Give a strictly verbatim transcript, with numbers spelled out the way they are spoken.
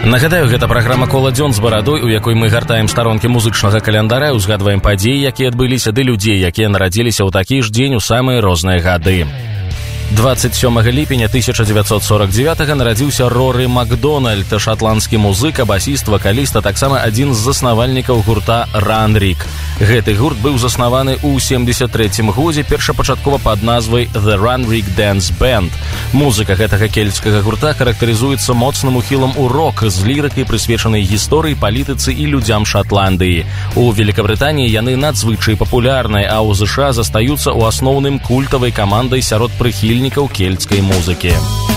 Нагадаю, гэта праграма «Кола дзён з барадой», у якой мы гартаем старонкі музычнага каляндаря, узгадваем падзеі, якія адбыліся, ды людзей, якія нарадзіліся ў такі ж дзень у самыя розныя гады. двадцать сёмага ліпеня тысяча девятьсот сорок девятого нарадзіўся Рорі Макдональд, шатландскі музыка, басіст, вакаліст, а таксама адзін з заснавальнікаў гурта Ранрік. Гэты гурт быў заснаваны ў семдзесят трэцім годзе, першапачаткова пад назвай The Ранрік Dance Band. Музыка гэтага кельцкага гурта характарызуецца моцным ухілам у рок з лірыкай, прысвечанай гісторыі, палітыцы і людзям Шатландыі. У Великабрытаніі яны надзвычай папулярныя, а ў ЗША застаюцца ў асноўным культавай камандай сярод прыхільнікаў кельцкай музыкі.